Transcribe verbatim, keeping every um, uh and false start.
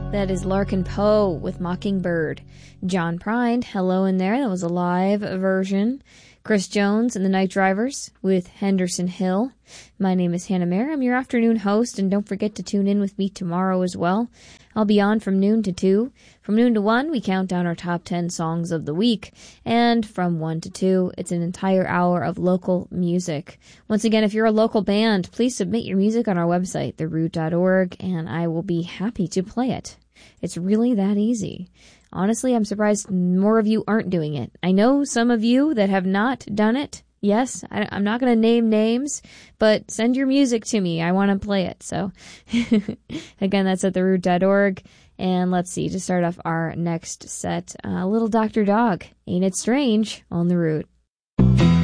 That is Larkin Poe with Mockingbird. John Prine, Hello in There, that was a live version. Chris Jones and the Night Drivers with Henderson Hill. My name is Hannah Mayer. I'm your afternoon host, and don't forget to tune in with me tomorrow as well. I'll be on from noon to two. From noon to one, we count down our top ten songs of the week. And from one to two, it's an entire hour of local music. Once again, if you're a local band, please submit your music on our website, the root dot org, and I will be happy to play it. It's really that easy. Honestly, I'm surprised more of you aren't doing it. I know some of you that have not done it. Yes, I, I'm not going to name names, but send your music to me. I want to play it. So, again, that's at the root dot org. And let's see, to start off our next set, uh, Little Doctor Dog, Ain't It Strange, on The Root.